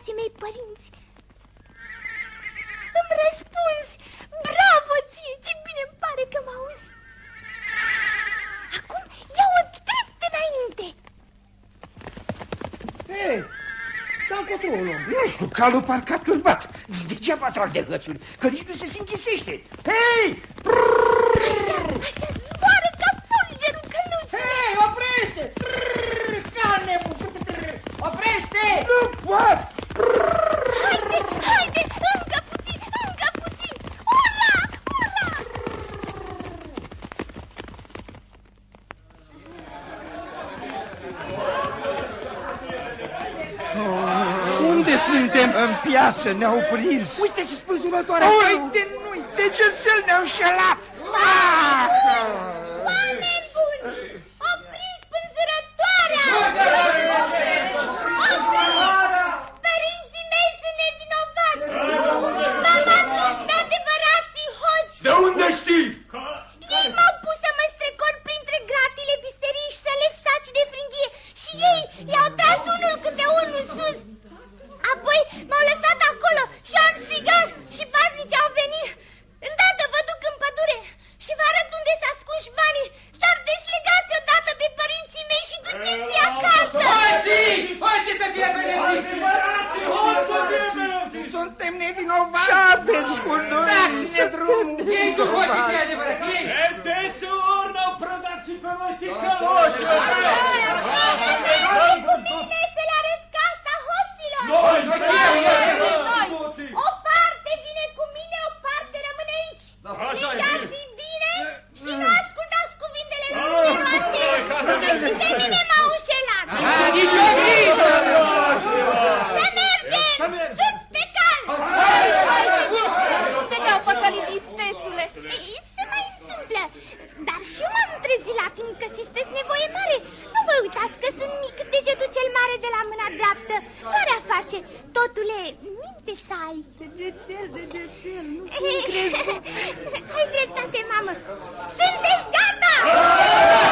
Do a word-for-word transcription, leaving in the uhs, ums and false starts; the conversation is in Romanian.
adevărații mei părinți. Îmi răspunzi. Bravo ție, ce bine îmi pare că mă auzi. Acum ia-o drept înainte. Hei, dar încotro o luăm. Nu știu, calul parcă a turbat. Degeaba trag de hățuri, că nici nu se închisește. Hei! Așa, așa, zboară ca fulgerul căluțului. Hei, oprește! Ca nebun! Oprește! Nu pot! Haide, haide, încă puțin, încă puțin. Ura, ura! Unde suntem? În piață, ne-au prins. Uite-ți spânzurătoarea. Uite, nu-i, degețel ne-au înșelat. Oameni buni, opriți spânzurătoarea! Părinții mei sunt nevinovați! M-am adus pe adevărații hoți! De unde știi? Ei m-au pus să mă strecor printre gratile visteriei și să leg saci de fringhie și ei i-au tras unul câte unul sus. Apoi m-au lăsat acolo și am strigat și paznici au venit. Îndată vă duc în pădure și vă arăt unde s-a ascunși banii. Dar deslegați odată de părinții mei și duceți-i acasă. Hoții! Hoții să fie pedepsiți! Suntem nevinovați. Și aveți cu noi să drum. Ei cu hoții cei adevărați, ei! Ete ori n-au prădat și pe noi ticăloși! Cu mine să le arăt casa hoților. Noi! O parte vine cu mine, o parte rămâne aici. Legați-i bine și nu ascultați cuvintele numeroase, că și pe mine m-au înșelat. Nici o grijă! Să mergem! Sus pe cal! Unde te-au păcălit, istețule? Se mai întâmplă, dar și eu m-am trezit la timp că sistesc nevoie mare. Nu vă uitați că sunt mic, degetul cel mare de la mâna dreaptă. Marea face, totule, minte să ai. Degețel, degețel, nu Ai dreptate, mamă. Sunteți gata?